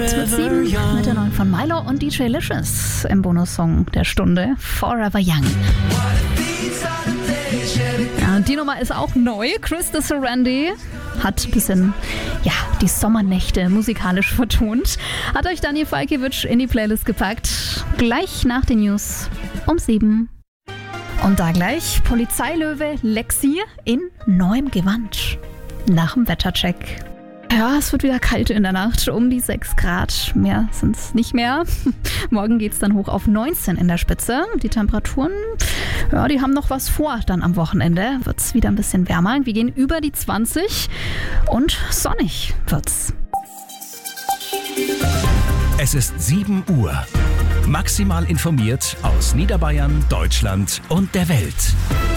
7 mit der neuen von Milo und DJ Licious im Bonussong der Stunde Forever Young. Ja, die Nummer ist auch neu. Chris de Serendy hat ein bisschen die Sommernächte musikalisch vertont. Hat euch Daniel Falkiewicz in die Playlist gepackt. Gleich nach den News um 7. Und da gleich Polizeilöwe Lexi in neuem Gewand. Nach dem Wettercheck. Ja, es wird wieder kalt in der Nacht, um die 6 Grad. Mehr sind es nicht mehr. Morgen geht es dann hoch auf 19 in der Spitze. Die Temperaturen, die haben noch was vor. Dann am Wochenende wird es wieder ein bisschen wärmer. Wir gehen über die 20 und sonnig wird's. Es ist 7 Uhr. Maximal informiert aus Niederbayern, Deutschland und der Welt.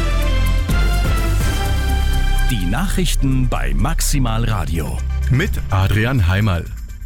Die Nachrichten bei Maximal Radio. Mit Adrian Heimerl.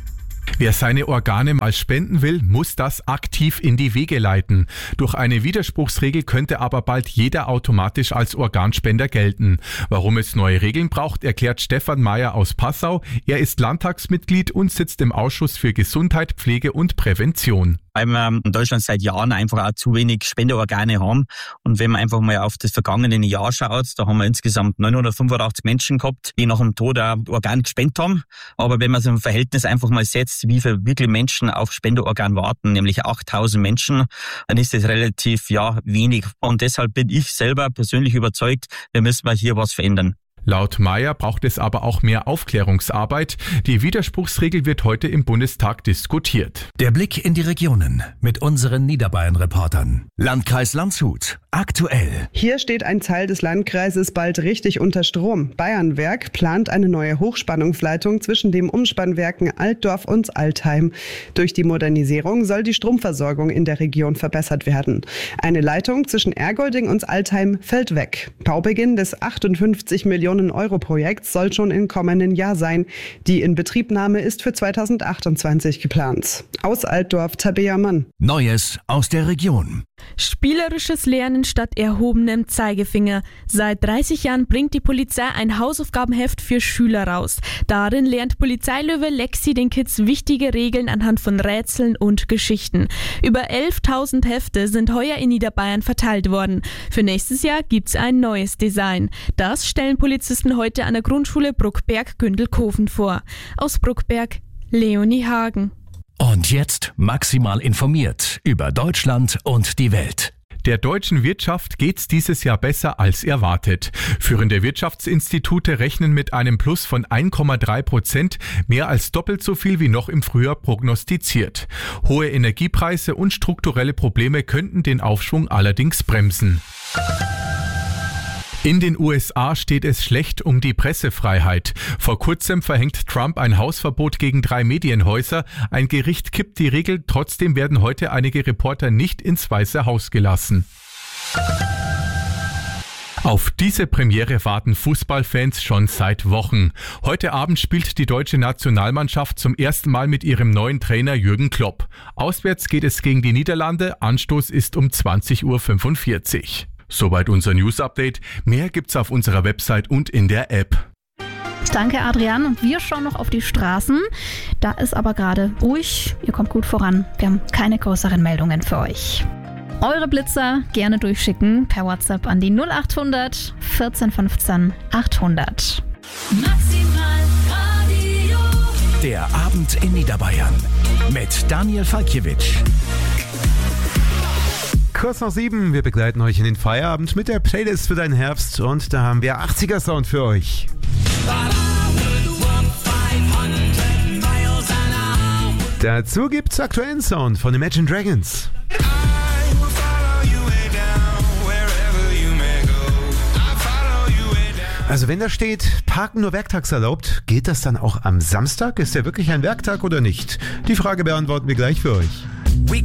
Wer seine Organe mal spenden will, muss das aktiv in die Wege leiten. Durch eine Widerspruchsregel könnte aber bald jeder automatisch als Organspender gelten. Warum es neue Regeln braucht, erklärt Stefan Mayer aus Passau. Er ist Landtagsmitglied und sitzt im Ausschuss für Gesundheit, Pflege und Prävention. Weil wir in Deutschland seit Jahren einfach auch zu wenig Spenderorgane haben. Und wenn man einfach mal auf das vergangene Jahr schaut, da haben wir insgesamt 985 Menschen gehabt, die nach dem Tod ein Organ gespendet haben. Aber wenn man so ein Verhältnis einfach mal setzt, wie viele wirklich Menschen auf Spenderorgan warten, nämlich 8000 Menschen, dann ist das relativ wenig. Und deshalb bin ich selber persönlich überzeugt, wir müssen hier was verändern. Laut Mayer braucht es aber auch mehr Aufklärungsarbeit. Die Widerspruchsregel wird heute im Bundestag diskutiert. Der Blick in die Regionen mit unseren Niederbayern-Reportern. Landkreis Landshut. Aktuell. Hier steht ein Teil des Landkreises bald richtig unter Strom. Bayernwerk plant eine neue Hochspannungsleitung zwischen den Umspannwerken Altdorf und Altheim. Durch die Modernisierung soll die Stromversorgung in der Region verbessert werden. Eine Leitung zwischen Ergolding und Altheim fällt weg. Baubeginn des 58 Millionen Euro Projekts soll schon im kommenden Jahr sein. Die Inbetriebnahme ist für 2028 geplant. Aus Altdorf, Tabea Mann. Neues aus der Region. Spielerisches Lernen statt erhobenem Zeigefinger. Seit 30 Jahren bringt die Polizei ein Hausaufgabenheft für Schüler raus. Darin lernt Polizeilöwe Lexi den Kids wichtige Regeln anhand von Rätseln und Geschichten. Über 11.000 Hefte sind heuer in Niederbayern verteilt worden. Für nächstes Jahr gibt's ein neues Design. Das stellen Polizisten heute an der Grundschule Bruckberg-Gündelkofen vor. Aus Bruckberg, Leonie Hagen. Und jetzt maximal informiert über Deutschland und die Welt. Der deutschen Wirtschaft geht's dieses Jahr besser als erwartet. Führende Wirtschaftsinstitute rechnen mit einem Plus von 1,3%, mehr als doppelt so viel wie noch im Frühjahr prognostiziert. Hohe Energiepreise und strukturelle Probleme könnten den Aufschwung allerdings bremsen. In den USA steht es schlecht um die Pressefreiheit. Vor kurzem verhängt Trump ein Hausverbot gegen 3 Medienhäuser. Ein Gericht kippt die Regel, trotzdem werden heute einige Reporter nicht ins Weiße Haus gelassen. Auf diese Premiere warten Fußballfans schon seit Wochen. Heute Abend spielt die deutsche Nationalmannschaft zum ersten Mal mit ihrem neuen Trainer Jürgen Klopp. Auswärts geht es gegen die Niederlande, Anstoß ist um 20:45 Uhr. Soweit unser News-Update. Mehr gibt's auf unserer Website und in der App. Danke, Adrian. Und wir schauen noch auf die Straßen. Da ist aber gerade ruhig. Ihr kommt gut voran. Wir haben keine größeren Meldungen für euch. Eure Blitzer gerne durchschicken per WhatsApp an die 0800 14 15 800. Maximal Radio. Der Abend in Niederbayern mit Daniel Falkiewicz. Kurz nach 7, wir begleiten euch in den Feierabend mit der Playlist für deinen Herbst und da haben wir 80er-Sound für euch. Dazu gibt's aktuellen Sound von Imagine Dragons. Also wenn da steht, Parken nur werktags erlaubt, gilt das dann auch am Samstag? Ist der wirklich ein Werktag oder nicht? Die Frage beantworten wir gleich für euch.